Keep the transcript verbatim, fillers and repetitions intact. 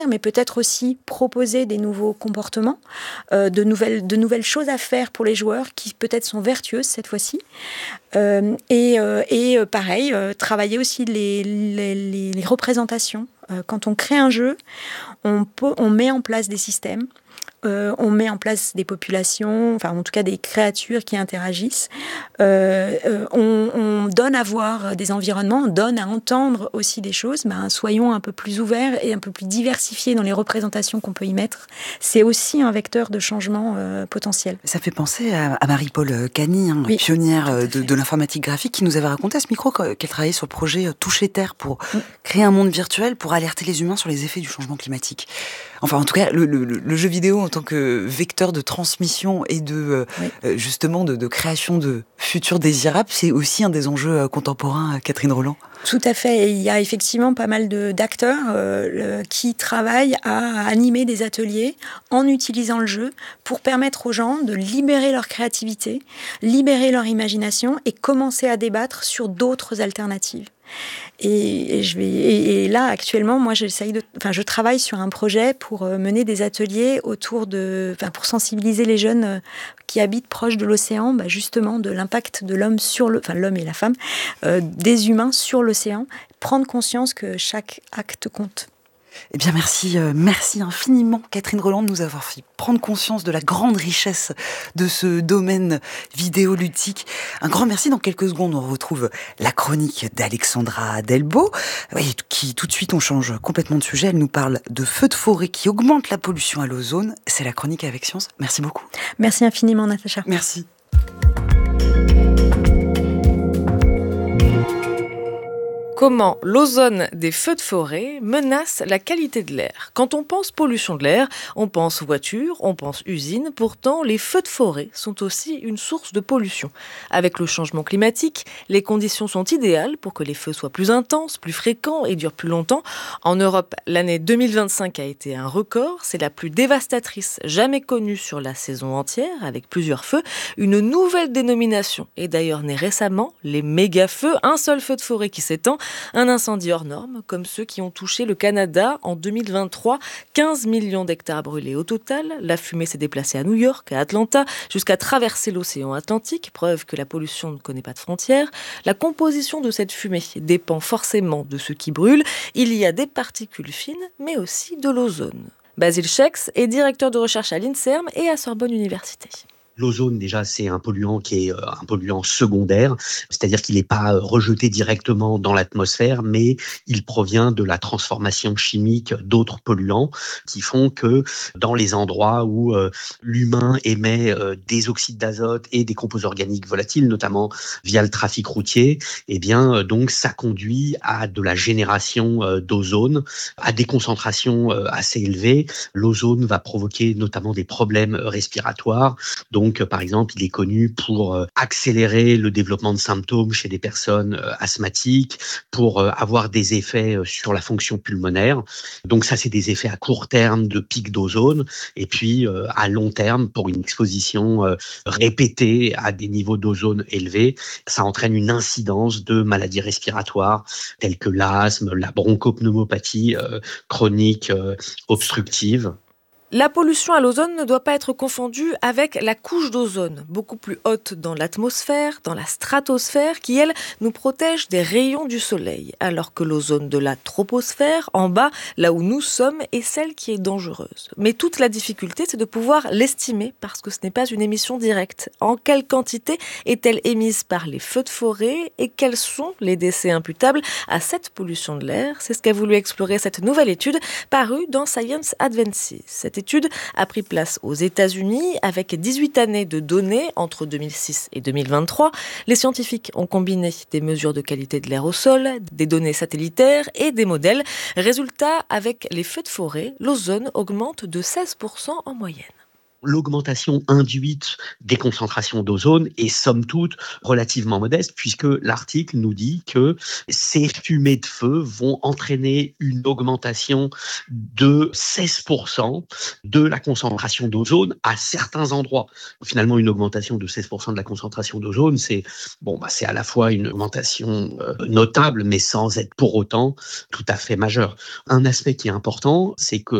mais peut-être aussi proposer des nouveaux comportements, euh, de, nouvelles, de nouvelles choses à faire pour les joueurs qui peut-être sont vertueuses cette fois-ci. Euh, et, euh, et euh, pareil, euh, travailler aussi les, les, les, les représentations. Euh, quand on crée un jeu, on, peut, on met en place des systèmes. Euh, on met en place des populations, enfin en tout cas des créatures qui interagissent. Euh, euh, on, on donne à voir des environnements, on donne à entendre aussi des choses. Ben, soyons un peu plus ouverts et un peu plus diversifiés dans les représentations qu'on peut y mettre. C'est aussi un vecteur de changement euh, potentiel. Ça fait penser à, à Marie-Paule Cany, hein, oui, pionnière de, de l'informatique graphique, qui nous avait raconté à ce micro qu'elle travaillait sur le projet Toucher Terre pour mm. créer un monde virtuel pour alerter les humains sur les effets du changement climatique. Enfin, en tout cas, le, le, le jeu vidéo en tant que vecteur de transmission et de oui. euh, justement de, de création de futurs désirables, c'est aussi un des enjeux contemporains, Catherine Rolland. Tout à fait. Et il y a effectivement pas mal de, d'acteurs euh, le, qui travaillent à animer des ateliers en utilisant le jeu pour permettre aux gens de libérer leur créativité, libérer leur imagination et commencer à débattre sur d'autres alternatives. Et, et, je vais, et, et là, actuellement, moi, j'essaye de, enfin, je travaille sur un projet pour euh, mener des ateliers autour de, enfin, pour sensibiliser les jeunes euh, qui habitent proche de l'océan, bah, justement, de l'impact de l'homme sur le, enfin, l'homme et la femme, euh, des humains sur l'océan, prendre conscience que chaque acte compte. Eh bien, merci, euh, merci infiniment, Catherine Rolland, de nous avoir fait prendre conscience de la grande richesse de ce domaine vidéoludique. Un grand merci. Dans quelques secondes, on retrouve la chronique d'Alexandra Delbo, oui, qui, tout de suite, on change complètement de sujet. Elle nous parle de feux de forêt qui augmentent la pollution à l'ozone. C'est la chronique avec Science. Merci beaucoup. Merci infiniment, Natacha. Merci. Comment l'ozone des feux de forêt menace la qualité de l'air. Quand on pense pollution de l'air, on pense voiture, on pense usine. Pourtant, les feux de forêt sont aussi une source de pollution. Avec le changement climatique, les conditions sont idéales pour que les feux soient plus intenses, plus fréquents et durent plus longtemps. En Europe, l'année deux mille vingt-cinq a été un record. C'est la plus dévastatrice jamais connue sur la saison entière, avec plusieurs feux. Une nouvelle dénomination est d'ailleurs née récemment, les méga-feux. Un seul feu de forêt qui s'étend. Un incendie hors norme, comme ceux qui ont touché le Canada en deux mille vingt-trois. quinze millions d'hectares brûlés au total. La fumée s'est déplacée à New York, à Atlanta, jusqu'à traverser l'océan Atlantique, preuve que la pollution ne connaît pas de frontières. La composition de cette fumée dépend forcément de ce qui brûle. Il y a des particules fines, mais aussi de l'ozone. Basile Schex est directeur de recherche à l'INSERM et à Sorbonne Université. L'ozone, déjà, c'est un polluant qui est un polluant secondaire, c'est-à-dire qu'il n'est pas rejeté directement dans l'atmosphère, mais il provient de la transformation chimique d'autres polluants qui font que dans les endroits où euh, l'humain émet euh, des oxydes d'azote et des composés organiques volatiles, notamment via le trafic routier, eh bien, euh, donc, ça conduit à de la génération euh, d'ozone, à des concentrations euh, assez élevées. L'ozone va provoquer notamment des problèmes respiratoires. Donc, Donc, par exemple, il est connu pour euh, accélérer le développement de symptômes chez des personnes euh, asthmatiques, pour euh, avoir des effets euh, sur la fonction pulmonaire. Donc ça, c'est des effets à court terme de pic d'ozone, et puis euh, à long terme, pour une exposition euh, répétée à des niveaux d'ozone élevés, ça entraîne une incidence de maladies respiratoires telles que l'asthme, la bronchopneumopathie euh, chronique euh, obstructive. La pollution à l'ozone ne doit pas être confondue avec la couche d'ozone, beaucoup plus haute dans l'atmosphère, dans la stratosphère, qui, elle, nous protège des rayons du soleil, alors que l'ozone de la troposphère, en bas, là où nous sommes, est celle qui est dangereuse. Mais toute la difficulté, c'est de pouvoir l'estimer, parce que ce n'est pas une émission directe. En quelle quantité est-elle émise par les feux de forêt et quels sont les décès imputables à cette pollution de l'air? C'est ce qu'a voulu explorer cette nouvelle étude parue dans Science Advances. Cette étude a pris place aux États-Unis avec dix-huit années de données entre deux mille six et deux mille vingt-trois. Les scientifiques ont combiné des mesures de qualité de l'air au sol, des données satellitaires et des modèles. Résultat, avec les feux de forêt, l'ozone augmente de seize pour cent en moyenne. L'augmentation induite des concentrations d'ozone est somme toute relativement modeste, puisque l'article nous dit que ces fumées de feu vont entraîner une augmentation de seize pour cent de la concentration d'ozone à certains endroits. Finalement, une augmentation de seize pour cent de la concentration d'ozone, c'est bon, bah, c'est à la fois une augmentation euh, notable, mais sans être pour autant tout à fait majeure. Un aspect qui est important, c'est que